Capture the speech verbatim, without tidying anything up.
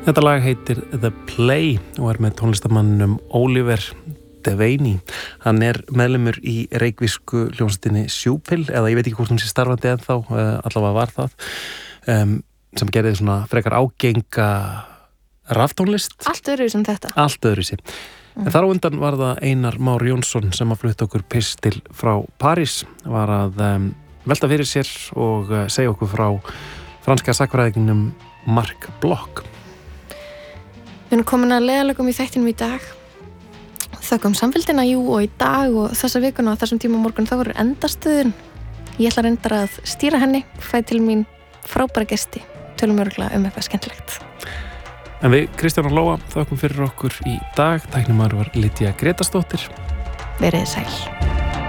Þetta lag heitir The Play og er með tónlistarmannum Oliver Devaney. Hann er meðlimur í reykvísku hljómsveitinni Sjúpil, eða ég veit ekki hvort hún sé starfandi ennþá, allavega var það, um, sem gerði svona frekar ágenga raftónlist. Allt öðru sem þetta. Allt öðru sem. Mm. En þar á undan var það Einar Már Jónsson sem að flutta okkur pistil frá París, var að um, velta fyrir sér og uh, segja okkur frá franska sakfræðingnum Marc Bloch. Við erum komin að leiðarlögum í þættinum í dag. Þökkum samfélgina, jú, og í dag og þessa vikuna og þessum tíma morgun þá voru endastöðun. Ég ætla reyndar að stýra henni, fæ til mín frábæra gesti, tölum örgulega um eitthvað skemmtilegt. En við, Kristján og Lóa, þökkum fyrir okkur í dag. Tæknimaður var Lydia Gretastóttir. Verið sæl.